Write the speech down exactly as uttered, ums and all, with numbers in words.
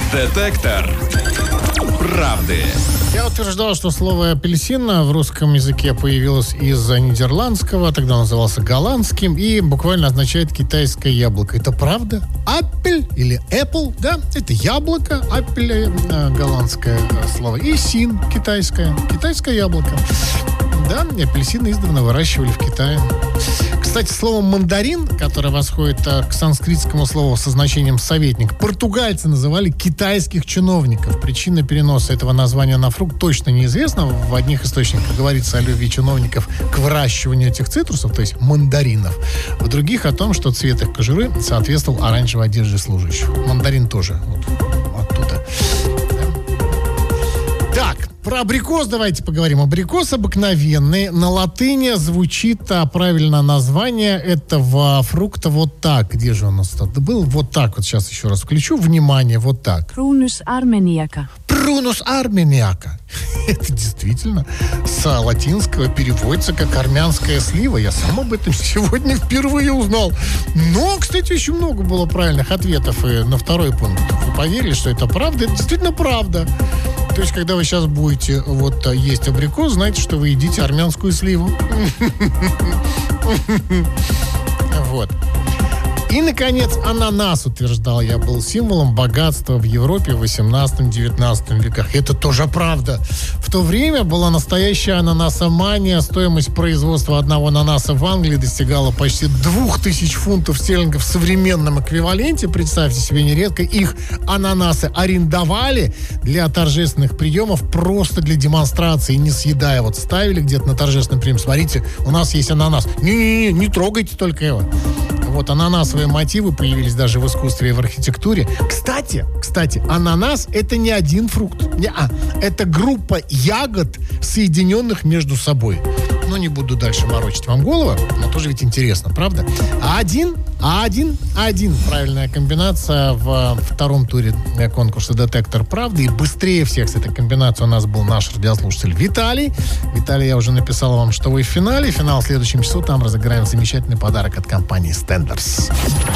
Детектор правды. Я утверждал, что слово «апельсин» в русском языке появилось из-за нидерландского, тогда он назывался голландским, и буквально означает «китайское яблоко». Это правда? Аппель или apple, да, это яблоко, аппель э, голландское слово, и син китайское, китайское яблоко. Да, апельсины издавна выращивали в Китае. Кстати, слово «мандарин», которое восходит к санскритскому слову со значением «советник», португальцы называли китайских чиновников. Причина переноса этого названия на фрукт точно неизвестна. В одних источниках говорится о любви чиновников к выращиванию этих цитрусов, то есть мандаринов. В других о том, что цвет их кожуры соответствовал оранжевой одежде служащих. Мандарин тоже вот оттуда. Так, про абрикос давайте поговорим. Абрикос обыкновенный. На латыни звучит а, правильное название этого фрукта вот так. Где же у нас тут был? Вот так. Вот сейчас еще раз включу. Внимание, вот так. Prunus armeniaca. Prunus armeniaca. Это действительно с латинского переводится как армянская слива. Я сам об этом сегодня впервые узнал. Но, кстати, еще много было правильных ответов и на второй пункт. Вы поверили, что это правда? Это действительно правда. То есть, когда вы сейчас будете вот есть абрикос, знаете, что вы едите армянскую сливу. Вот. И, наконец, ананас, утверждал я, был символом богатства в Европе в восемнадцатом-девятнадцатом веках. Это тоже правда. В то время была настоящая ананасомания. Стоимость производства одного ананаса в Англии достигала почти двух тысяч фунтов стерлингов в современном эквиваленте. Представьте себе, нередко их ананасы арендовали для торжественных приемов, просто для демонстрации, не съедая. Вот ставили где-то на торжественный прием. Смотрите, у нас есть ананас. Не-не-не, не трогайте только его. Вот ананасовые мотивы появились даже в искусстве и в архитектуре. Кстати, кстати, ананас — это не один фрукт. Не, а, это группа ягод, соединенных между собой. Но не буду дальше морочить вам голову, но тоже ведь интересно, правда? А один, а один, а один. Правильная комбинация в втором туре конкурса «Детектор правды». И быстрее всех с этой комбинацией у нас был наш радиослушатель Виталий. Виталий, я уже написал вам, что вы в финале. Финал в следующем часу. Там разыграем замечательный подарок от компании «Стендерс».